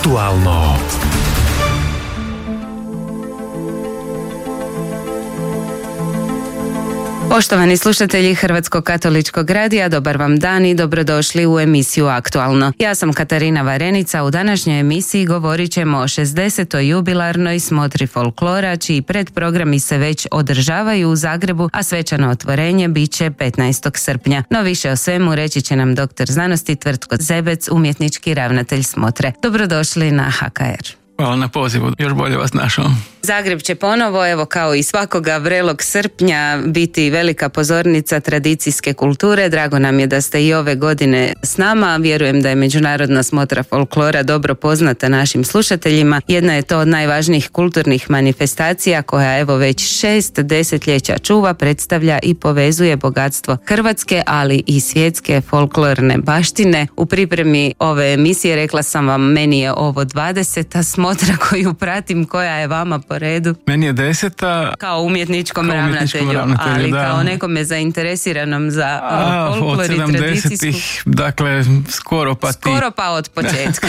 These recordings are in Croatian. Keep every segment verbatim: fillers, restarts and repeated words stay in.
Aktualno. Poštovani slušatelji Hrvatskog katoličkog radija, dobar vam dan i dobrodošli u emisiju Aktualno. Ja sam Katarina Varenica, u današnjoj emisiji govorit ćemo o šezdesetoj jubilarnoj smotri folklora, čiji predprogrami se već održavaju u Zagrebu, a svečano otvorenje bit će petnaestog srpnja. No više o svemu reći će nam doktor znanosti Tvrtko Zebec, umjetnički ravnatelj smotre. Dobrodošli na H K R. Hvala na pozivu, još bolje vas našao. Zagreb će ponovo, evo kao i svakoga vrelog srpnja, biti velika pozornica tradicijske kulture. Drago nam je da ste i ove godine s nama. Vjerujem da je Međunarodna smotra folklora dobro poznata našim slušateljima. Jedna je to od najvažnijih kulturnih manifestacija koja evo već šest desetljeća čuva, predstavlja i povezuje bogatstvo hrvatske, ali i svjetske folklorne baštine. U pripremi ove emisije rekla sam vam, meni je ovo dvadeseta smotra koju pratim, koja je vama po redu? Meni je deseta. Kao umjetničkom, kao umjetničkom ravnatelju, ravnatelju, ali da. Kao nekome zainteresiranom za A, folklor i tradicijsku. Dakle, skoro pa ti. Skoro pa od početka.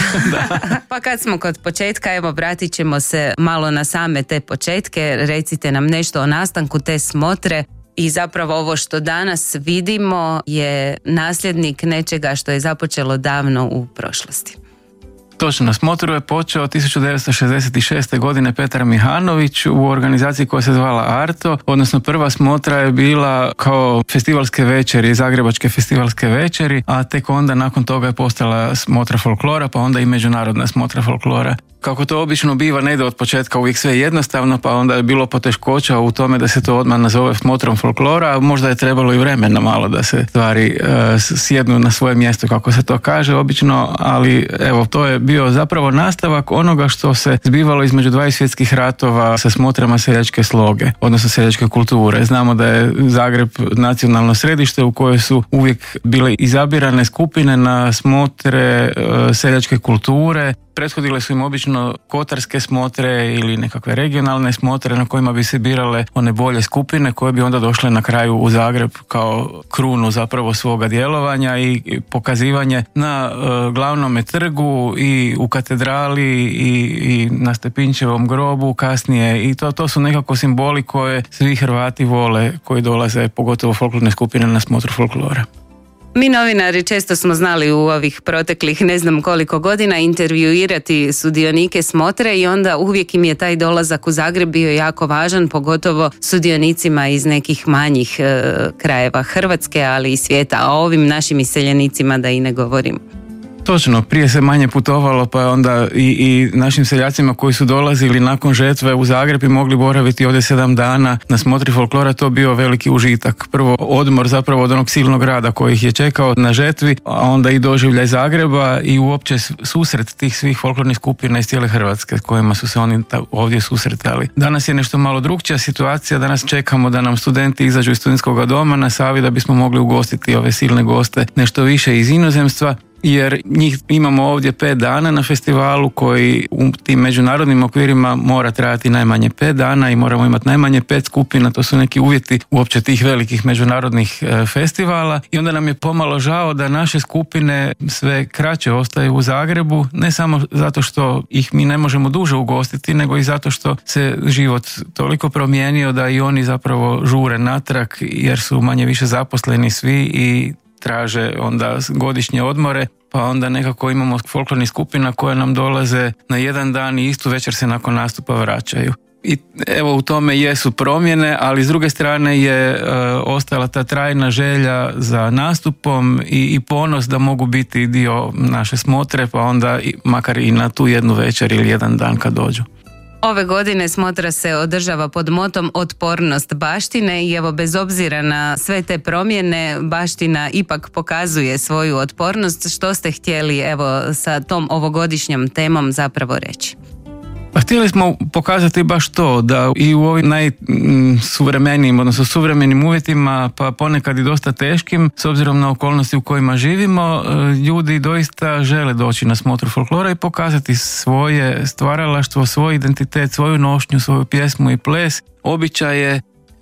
Pa kad smo kod početka, evo vratit ćemo se malo na same te početke. Recite nam nešto o nastanku te smotre. I zapravo ovo što danas vidimo je nasljednik nečega što je započelo davno u prošlosti. Točno, smotru je počeo tisuću devetsto šezdeset šeste. godine Petar Mihanović u organizaciji koja se zvala Arto, odnosno prva smotra je bila kao festivalske večeri, zagrebačke festivalske večeri, a tek onda nakon toga je postala smotra folklora, pa onda i međunarodna smotra folklora. Kako to obično biva, ne ide od početka uvijek sve jednostavno, pa onda je bilo poteškoća u tome da se to odmah nazove smotrom folklora, a možda je trebalo i vremena malo da se stvari uh, sjednu na svoje mjesto, kako se to kaže obično, ali evo, to je bio zapravo nastavak onoga što se zbivalo između dvaju svjetskih ratova sa smotrama seljačke sloge, odnosno seljačke kulture. Znamo da je Zagreb nacionalno središte u kojoj su uvijek bile izabirane skupine na smotre uh, seljačke kulture. Prethodile su im obično kotarske smotre ili nekakve regionalne smotre na kojima bi se birale one bolje skupine koje bi onda došle na kraju u Zagreb kao krunu zapravo svoga djelovanja i pokazivanje na uh, glavnome trgu i u katedrali i, i na Stepinčevom grobu kasnije, i to, to su nekako simboli koje svi Hrvati vole koji dolaze, pogotovo folklorne skupine, na smotru folklora. Mi novinari često smo znali u ovih proteklih ne znam koliko godina intervjuirati sudionike smotre i onda uvijek im je taj dolazak u Zagreb bio jako važan, pogotovo sudionicima iz nekih manjih e, krajeva Hrvatske, ali i svijeta, a ovim našim iseljenicima da i ne govorim. Točno, prije se manje putovalo, pa onda i, i našim seljacima koji su dolazili nakon žetve u Zagreb i mogli boraviti ovdje sedam dana na smotri folklora, to bio veliki užitak. Prvo odmor zapravo od onog silnog rada koji ih je čekao na žetvi, a onda i doživljaj Zagreba i uopće susret tih svih folklornih skupina iz cijele Hrvatske s kojima su se oni ovdje susretali. Danas je nešto malo drukčija situacija, danas čekamo da nam studenti izađu iz studentskog doma na Savi da bismo mogli ugostiti ove silne goste nešto više iz inozemstva, jer njih imamo ovdje pet dana na festivalu koji u tim međunarodnim okvirima mora trajati najmanje pet dana i moramo imati najmanje pet skupina, to su neki uvjeti uopće tih velikih međunarodnih e, festivala, i onda nam je pomalo žao da naše skupine sve kraće ostaju u Zagrebu, ne samo zato što ih mi ne možemo duže ugostiti, nego i zato što se život toliko promijenio da i oni zapravo žure natrag jer su manje više zaposleni svi i traže onda godišnje odmore, pa onda nekako imamo folklornih skupina koje nam dolaze na jedan dan i istu večer se nakon nastupa vraćaju. I evo, u tome jesu promjene, ali s druge strane je e, ostala ta trajna želja za nastupom i, i ponos da mogu biti dio naše smotre, pa onda i, makar i na tu jednu večer ili jedan dan kad dođu. Ove godine smotra se održava pod motom otpornost baštine i evo, bez obzira na sve te promjene, baština ipak pokazuje svoju otpornost. Što ste htjeli evo sa tom ovogodišnjom temom zapravo reći? Pa htjeli smo pokazati baš to, da i u ovim najsuvremenijim, odnosno suvremenim uvjetima, pa ponekad i dosta teškim, s obzirom na okolnosti u kojima živimo, ljudi doista žele doći na smotru folklora i pokazati svoje stvaralaštvo, svoj identitet, svoju nošnju, svoju pjesmu i ples, običaje,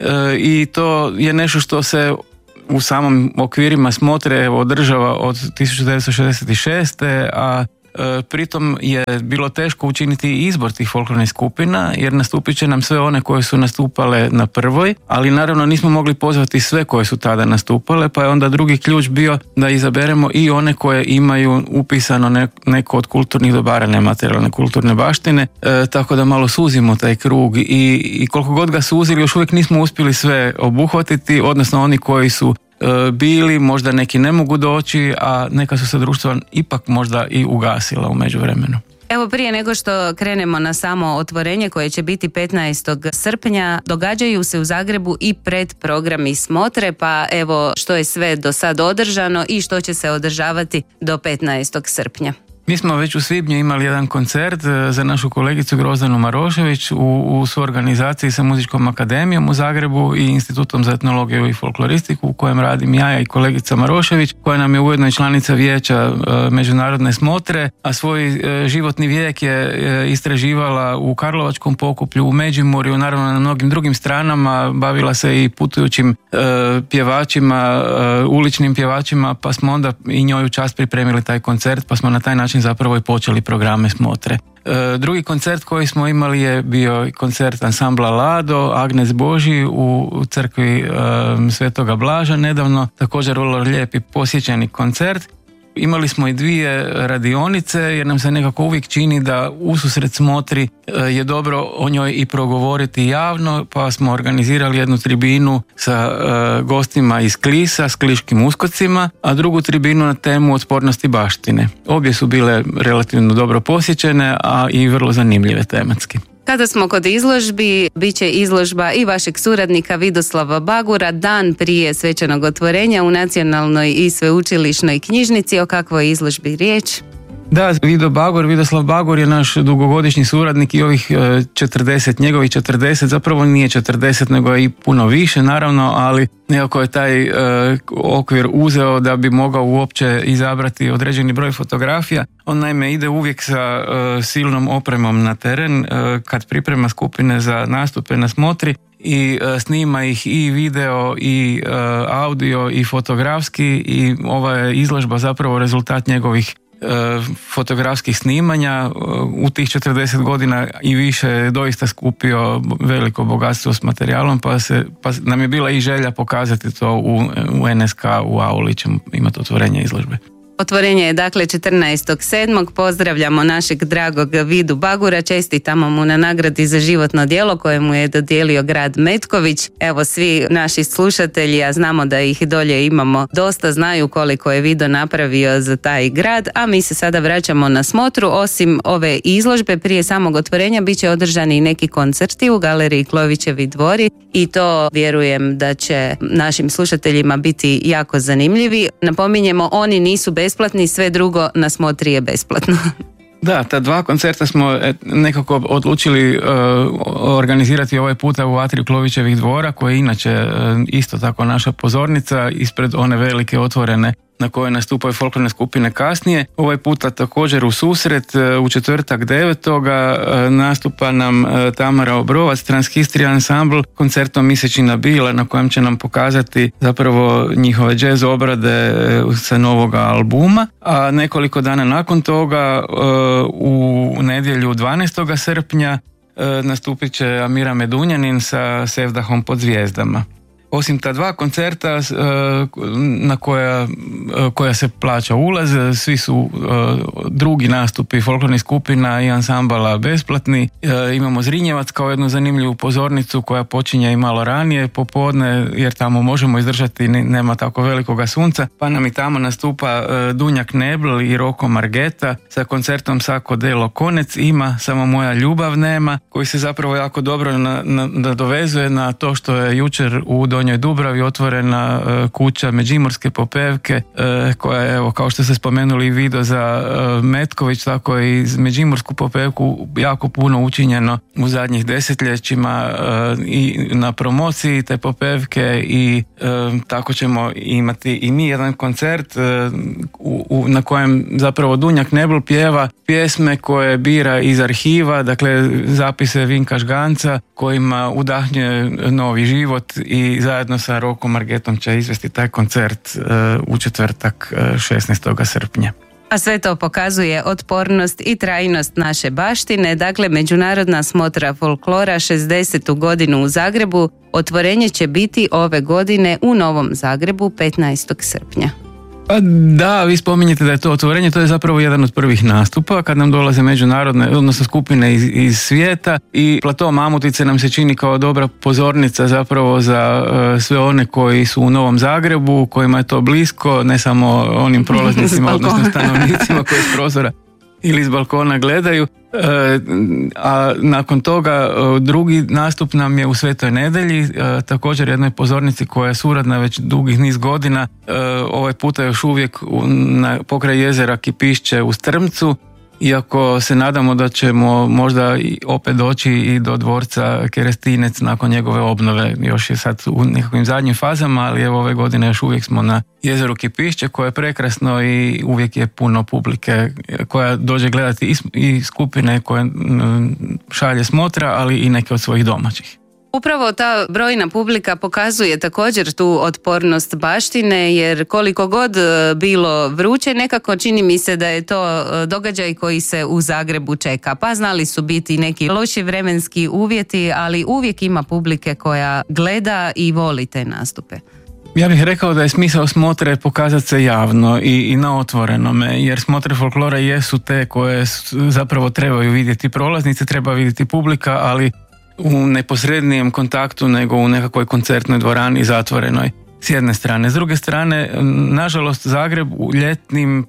i to je nešto što se u samom okvirima smotre održava od tisuću devetsto šezdeset šeste. a Pritom je bilo teško učiniti izbor tih folklornih skupina, jer nastupit će nam sve one koje su nastupale na prvoj, ali naravno nismo mogli pozvati sve koje su tada nastupale, pa je onda drugi ključ bio da izaberemo i one koje imaju upisano neko od kulturnih dobara nematerijalne kulturne baštine, e, tako da malo suzimo taj krug i, i koliko god ga suzili još uvijek nismo uspjeli sve obuhvatiti, odnosno oni koji su e, bili, možda neki ne mogu doći, a neka su se društva ipak možda i ugasila u međuvremenu. Evo, prije nego što krenemo na samo otvorenje koje će biti petnaestog srpnja, događaju se u Zagrebu i predprogrami smotre, pa evo što je sve do sad održano i što će se održavati do petnaestog srpnja. Mi smo već u svibnju imali jedan koncert za našu kolegicu Grozdanu Marošević u, u suorganizaciji sa Muzičkom akademijom u Zagrebu i Institutom za etnologiju i folkloristiku u kojem radim ja i kolegica Marošević, koja nam je ujedno i članica vijeća e, međunarodne smotre, a svoj e, životni vijek je e, istraživala u Karlovačkom pokuplju, u Međimurju, naravno na mnogim drugim stranama, bavila se i putujućim e, pjevačima, e, uličnim pjevačima, pa smo onda i njoj u čast pripremili taj koncert, pa smo na taj način zapravo i počeli programe smotre. E, drugi koncert koji smo imali je bio koncert ansambla Lado, Agnes Božji u, u crkvi e, Svetoga Blaža nedavno, također vrlo lijep i posjećeni koncert. Imali smo i dvije radionice jer nam se nekako uvijek čini da ususret smotri je dobro o njoj i progovoriti javno, pa smo organizirali jednu tribinu sa uh, gostima iz Klisa, s kliškim uskocima, a drugu tribinu na temu otpornosti baštine. Obje su bile relativno dobro posjećene, a i vrlo zanimljive tematski. Kada smo kod izložbi, bit će izložba i vašeg suradnika Vidoslava Bagura dan prije svečanog otvorenja u Nacionalnoj i sveučilišnoj knjižnici. O kakvoj izložbi riječ? Da, Vido Bagor, Vidoslav Bagor je naš dugogodišnji suradnik i ovih četrdeset, njegovih četrdeset, zapravo nije četrdeset nego je i puno više naravno, ali nekako je taj e, okvir uzeo da bi mogao uopće izabrati određeni broj fotografija. On naime ide uvijek sa e, silnom opremom na teren e, kad priprema skupine za nastupe na smotri i e, snima ih i video i e, audio i fotografski i ova je izložba zapravo rezultat njegovih fotografskih snimanja. U tih četrdeset godina i više je doista skupio veliko bogatstvo s materijalom, pa, se, pa nam je bila i želja pokazati to u, u N S K u auli, ćemo imati otvorenje izložbe. Otvorenje je dakle četrnaestog sedmog Pozdravljamo našeg dragog Vidu Bagura, čestitamo mu na nagradi za životno djelo koje mu je dodijelio grad Metković. Evo, svi naši slušatelji, a znamo da ih dolje imamo dosta, znaju koliko je Vido napravio za taj grad, a mi se sada vraćamo na smotru. Osim ove izložbe, prije samog otvorenja bit će održani i neki koncerti u galeriji Klovićevi dvori i to vjerujem da će našim slušateljima biti jako zanimljivi. Napominjemo, oni nisu besplatni, sve drugo na smotri je besplatno. Da, ta dva koncerta smo nekako odlučili uh, organizirati ovaj puta u atriju Klovićevih dvora, koja je inače uh, isto tako naša pozornica ispred one velike otvorene na kojoj nastupaju folklorne skupine kasnije. Ovaj puta također u susret, u četvrtak devetoga nastupa nam Tamara Obrovac, Transhistrija Ensemble, koncertom Misečina Bila, na kojem će nam pokazati zapravo njihove jazz obrade sa novog albuma. A nekoliko dana nakon toga, u nedjelju dvanaestog srpnja, nastupit će Amira Medunjanin sa Sevdahom pod zvijezdama. Osim ta dva koncerta na koja, koja se plaća ulaz, svi su drugi nastupi folklornih skupina i ansambala besplatni. Imamo Zrinjevac kao jednu zanimljivu pozornicu koja počinje i malo ranije popodne, jer tamo možemo izdržati, nema tako velikoga sunca, pa nam i tamo nastupa Dunjak Nebl i Roko Margeta sa koncertom Sako Delo Konec ima, samo moja ljubav nema, koji se zapravo jako dobro nadovezuje na, na, na to što je jučer u Donjoj Dubravi otvorena uh, kuća Međimurske popevke, uh, koja je, evo, kao što ste spomenuli i video za uh, Metković, tako i iz Međimursku popevku jako puno učinjeno u zadnjih desetljećima uh, i na promociji te popevke i uh, tako ćemo imati i mi jedan koncert uh, u, u, na kojem zapravo Dunjak Nebl pjeva pjesme koje bira iz arhiva, dakle zapise Vinka Žganca kojima udahnjuje novi život i zajedno sa Rokom Margetom će izvesti taj koncert uh, u četvrtak uh, šesnaestog srpnja. A sve to pokazuje otpornost i trajnost naše baštine. Dakle, Međunarodna smotra folklora šezdesetu godinu u Zagrebu otvorenje će biti ove godine u Novom Zagrebu petnaestog srpnja. Pa da, vi spominjete da je to otvorenje, to je zapravo jedan od prvih nastupa kad nam dolaze međunarodne, odnosno skupine iz, iz svijeta i plato Mamutice nam se čini kao dobra pozornica zapravo za uh, sve one koji su u Novom Zagrebu, kojima je to blisko, ne samo onim prolaznicima, odnosno stanovnicima koji s prozora ili iz balkona gledaju. E, a nakon toga drugi nastup nam je u Svetoj Nedelji, e, također jednoj pozornici koja je suradna već dugih niz godina, e, ovaj puta još uvijek u, na pokraj jezera Kipišće u Strmcu, iako se nadamo da ćemo možda i opet doći i do dvorca Kerestinec nakon njegove obnove, još je sad u nekakvim zadnjim fazama, ali evo ove godine još uvijek smo na jezeru Kipišće koje je prekrasno i uvijek je puno publike koja dođe gledati i skupine koje šalje smotra, ali i neke od svojih domaćih. Upravo ta brojna publika pokazuje također tu otpornost baštine, jer koliko god bilo vruće, nekako čini mi se da je to događaj koji se u Zagrebu čeka. Pa znali su biti neki loši vremenski uvjeti, ali uvijek ima publike koja gleda i voli te nastupe. Ja bih rekao da je smisao smotre pokazati se javno i, i na otvorenome, jer smotre folklora jesu te koje zapravo trebaju vidjeti prolaznice, treba vidjeti publika, ali u neposrednijem kontaktu nego u nekakvoj koncertnoj dvorani zatvorenoj s jedne strane. S druge strane, nažalost, Zagreb u ljetnim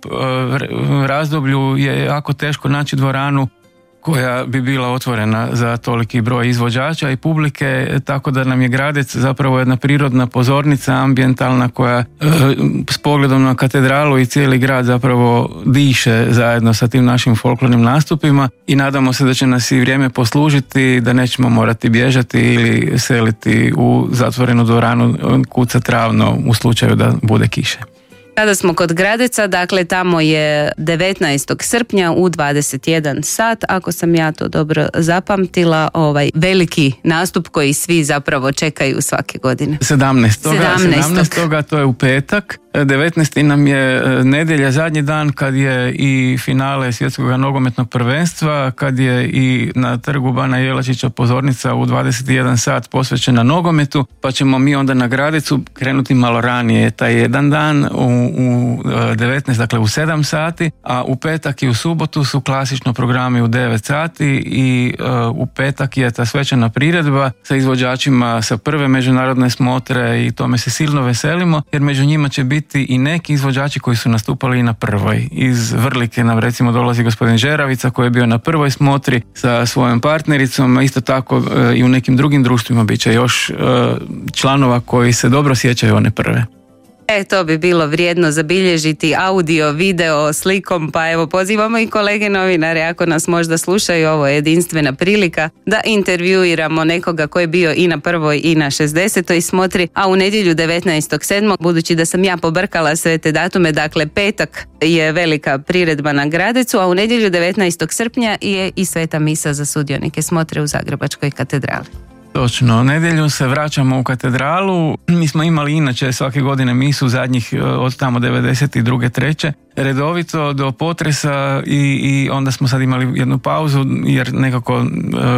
razdoblju je jako teško naći dvoranu koja bi bila otvorena za toliki broj izvođača i publike, tako da nam je Gradec zapravo jedna prirodna pozornica ambijentalna koja e, s pogledom na katedralu i cijeli grad zapravo diše zajedno sa tim našim folklornim nastupima i nadamo se da će nas i vrijeme poslužiti, da nećemo morati bježati ili seliti u zatvorenu dvoranu kucat ravno u slučaju da bude kiše. Kada smo kod Gradeca, dakle tamo je devetnaestog srpnja u dvadeset jedan sat, ako sam ja to dobro zapamtila, ovaj veliki nastup koji svi zapravo čekaju svake godine. sedamnaestog sedamnaestog to je u petak. devetnaesti nam je nedjelja, zadnji dan kad je i finale svjetskog nogometnog prvenstva, kad je i na trgu Bana Jelačića pozornica u dvadeset jedan sat posvećena nogometu, pa ćemo mi onda na Gradecu krenuti malo ranije taj jedan dan u, u devetnaest, dakle u sedam sati, a u petak i u subotu su klasično programi u devet sati i uh, u petak je ta svečana priredba sa izvođačima sa prve međunarodne smotre i tome se silno veselimo, jer među njima će biti i neki izvođači koji su nastupali i na prvoj. Iz Vrlike nam recimo dolazi gospodin Žeravica koji je bio na prvoj smotri sa svojom partnericom, a isto tako e, i u nekim drugim društvima bit će još e, članova koji se dobro sjećaju one prve. E, to bi bilo vrijedno zabilježiti audio, video, slikom, pa evo pozivamo i kolege novinare ako nas možda slušaju, ovo je jedinstvena prilika da intervjuiramo nekoga koji je bio i na prvoj i na šezdesetoj smotri, a u nedjelju devetnaestog sedmog budući da sam ja pobrkala sve te datume, dakle petak je velika priredba na Gradecu, a u nedjelju devetnaestog srpnja je i sveta misa za sudionike smotre u Zagrebačkoj katedrali. Točno, nedjelju se vraćamo u katedralu. Mi smo imali inače svake godine misu zadnjih od tamo devedeset druge treće redovito do potresa i, i onda smo sad imali jednu pauzu jer nekako e,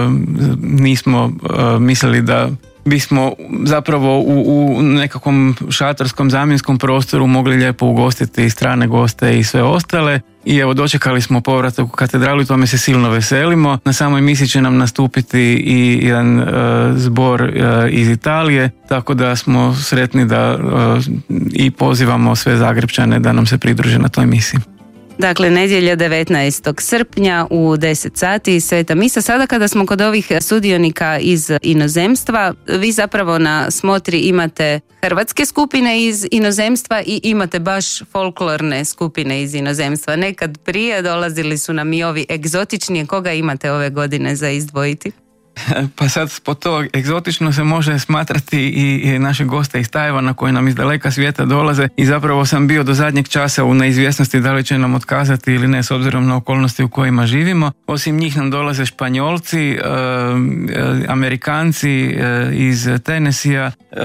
nismo e, mislili da bismo zapravo u, u nekakvom šatorskom zamjenskom prostoru mogli lijepo ugostiti strane goste i sve ostale. I evo dočekali smo povratak u katedralu i tome se silno veselimo. Na samoj misi će nam nastupiti i jedan uh, zbor uh, iz Italije, tako da smo sretni da uh, i pozivamo sve Zagrebčane da nam se pridruže na toj misiji. Dakle, nedjelja devetnaestog srpnja u deset sati sveta misa. Sada kada smo kod ovih sudionika iz inozemstva, vi zapravo na smotri imate hrvatske skupine iz inozemstva i imate baš folklorne skupine iz inozemstva. Nekad prije dolazili su nam i ovi egzotični. Koga imate ove godine za izdvojiti? Pa sad po to egzotično se može smatrati i, i naše goste iz Tajvana koji nam iz daleka svijeta dolaze i zapravo sam bio do zadnjeg časa u neizvjesnosti da li će nam otkazati ili ne s obzirom na okolnosti u kojima živimo. Osim njih nam dolaze Španjolci, e, Amerikanci e, iz Tenesija, e,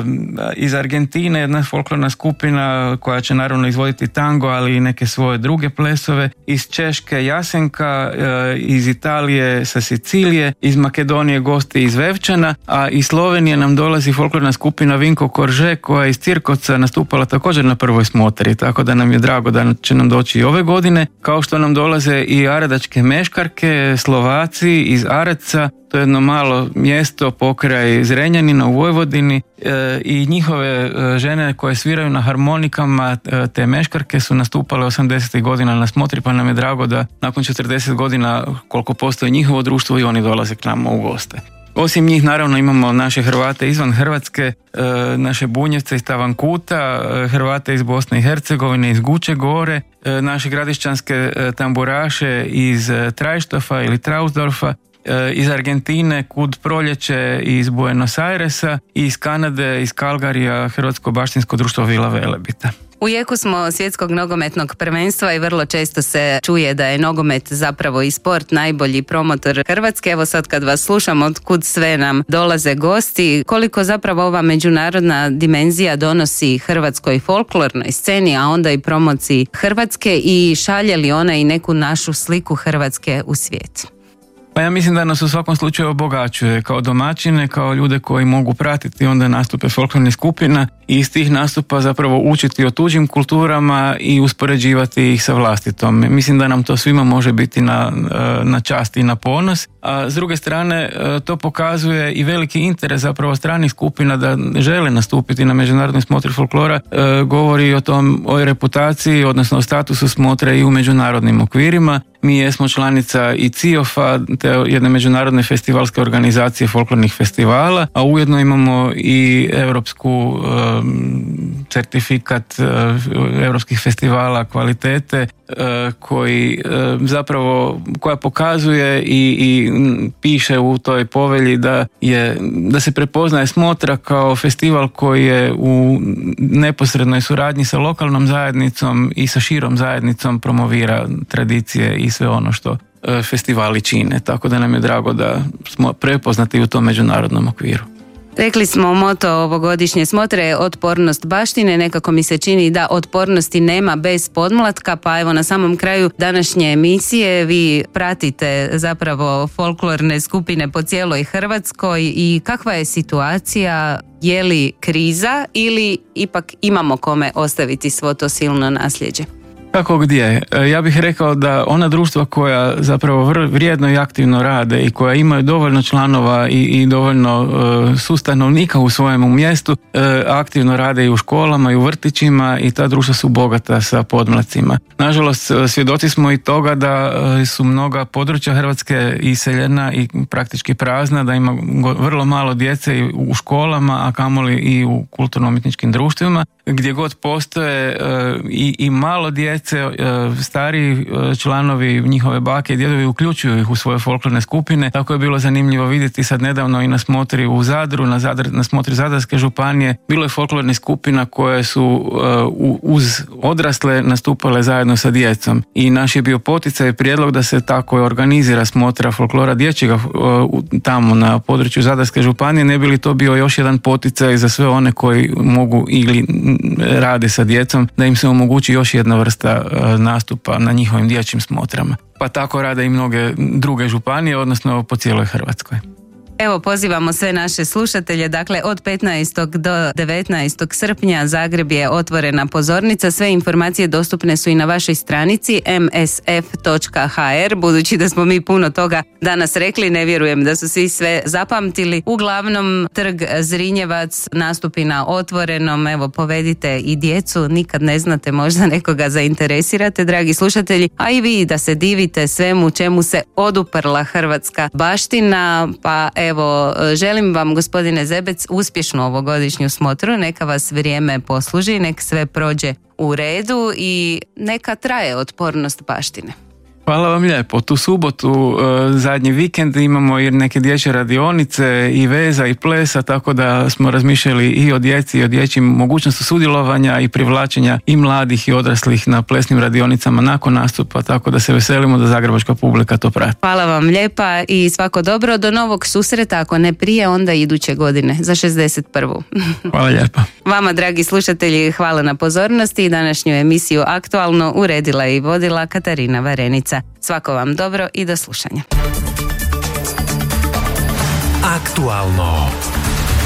iz Argentine jedna folklorna skupina koja će naravno izvoditi tango, ali i neke svoje druge plesove, iz Češke Jasenka, e, iz Italije sa Sicilije, iz Makedonije gosti iz Vevčana, a iz Slovenije nam dolazi folklorna skupina Vinko Korže koja je iz Cirkovca nastupala također na prvoj smotri, tako da nam je drago da će nam doći i ove godine, kao što nam dolaze i Aradačke meškarke, Slovaci iz Areca, to je jedno malo mjesto pokraj Zrenjanina u Vojvodini e, i njihove e, žene koje sviraju na harmonikama, e, te meškarke su nastupale osamdesetih godina na smotri, pa nam je drago da nakon četrdeset godina koliko postoji njihovo društvo i oni dolaze k nama u goste. Osim njih naravno imamo naše Hrvate izvan Hrvatske, e, naše Bunjevce iz Tavankuta, e, Hrvate iz Bosne i Hercegovine, iz Guče Gore, e, naše gradišćanske e, tamburaše iz e, Trajštofa ili Trausdorfa, iz Argentine, Kud Proljeće iz Buenos Airesa i iz Kanade, iz Kalgarija, Hrvatsko baštinsko društvo Vila Velebita. U jeku smo svjetskog nogometnog prvenstva i vrlo često se čuje da je nogomet zapravo i sport najbolji promotor Hrvatske. Evo sad kad vas slušam od kud sve nam dolaze gosti, koliko zapravo ova međunarodna dimenzija donosi hrvatskoj folklornoj sceni, a onda i promociji Hrvatske i šalje li ona i neku našu sliku Hrvatske u svijet? Pa ja mislim da nas u svakom slučaju obogaćuje kao domaćine, kao ljude koji mogu pratiti onda nastupe folklornih skupina i iz tih nastupa zapravo učiti o tuđim kulturama i uspoređivati ih sa vlastitom. Mislim da nam to svima može biti na, na čast i na ponos, a s druge strane to pokazuje i veliki interes zapravo stranih skupina da žele nastupiti na međunarodnoj smotri folklora, govori o tom, o reputaciji, odnosno o statusu smotre i u međunarodnim okvirima. Mi jesmo članica i C I O F-a, te jedne međunarodne festivalske organizacije folklornih festivala, a ujedno imamo i europsku um, certifikat uh, europskih festivala kvalitete uh, koji uh, zapravo koja pokazuje i, i piše u toj povelji da je da se prepoznaje smotra kao festival koji je u neposrednoj suradnji sa lokalnom zajednicom i sa širom zajednicom promovira tradicije i sve ono što festivali čine, tako da nam je drago da smo prepoznati u tom međunarodnom okviru. Rekli smo, moto ovogodišnje smotre je otpornost baštine, nekako mi se čini da otpornosti nema bez podmlatka, pa evo na samom kraju današnje emisije vi pratite zapravo folklorne skupine po cijeloj Hrvatskoj i kakva je situacija, je li kriza ili ipak imamo kome ostaviti svo to silno nasljeđe? Kako gdje? Ja bih rekao da ona društva koja zapravo vrijedno i aktivno rade i koja imaju dovoljno članova i, i dovoljno uh, sustanovnika u svojemu mjestu, uh, aktivno rade i u školama i u vrtićima i ta društva su bogata sa podmlacima. Nažalost, svjedoci smo i toga da uh, su mnoga područja Hrvatske iseljena i praktički prazna, da ima vrlo malo djece i u školama, a kamoli i u kulturno-umjetničkim društvima. Gdje god postoje uh, i, i malo djece, stariji članovi, njihove bake i djedovi uključuju ih u svoje folklorne skupine. Tako je bilo zanimljivo vidjeti sad nedavno i na smotri u Zadru, na, Zadr, na smotri Zadarske županije. Bilo je folklornih skupina koje su uh, uz odrasle nastupale zajedno sa djecom. I naš je bio poticaj i prijedlog da se tako organizira smotra folklora dječjega uh, tamo na području Zadarske županije. Ne bi li to bio još jedan poticaj za sve one koji mogu ili rade sa djecom, da im se omogući još jedna vrsta nastupa na njihovim dječjim smotrama. Pa tako rade i mnoge druge županije, odnosno po cijeloj Hrvatskoj. Evo, pozivamo sve naše slušatelje, dakle od petnaestog do devetnaestog srpnja Zagreb je otvorena pozornica, sve informacije dostupne su i na vašoj stranici em es ef točka ha er, budući da smo mi puno toga danas rekli, ne vjerujem da su svi sve zapamtili. Uglavnom, trg Zrinjevac, nastupi na otvorenom, evo povedite i djecu, nikad ne znate, možda nekoga zainteresirate, dragi slušatelji, a i vi da se divite svemu čemu se oduprla hrvatska baština, pa evo, želim vam, gospodine Zebec, uspješnu ovogodišnju smotru, neka vas vrijeme posluži, nek sve prođe u redu i neka traje otpornost baštine. Hvala vam lijepo. Tu subotu, zadnji vikend, imamo i neke dječje radionice i veza i plesa, tako da smo razmišljali i o djeci i o dječjim mogućnosti sudjelovanja i privlačenja i mladih i odraslih na plesnim radionicama nakon nastupa, tako da se veselimo da zagrebačka publika to prati. Hvala vam lijepa i svako dobro. Do novog susreta, ako ne prije, onda iduće godine za šezdeset prvu. Hvala lijepa. Vama, dragi slušatelji, hvala na pozornosti i današnju emisiju Aktualno uredila i vodila Katarina Varenica. Svako vam dobro i do slušanja. Aktualno.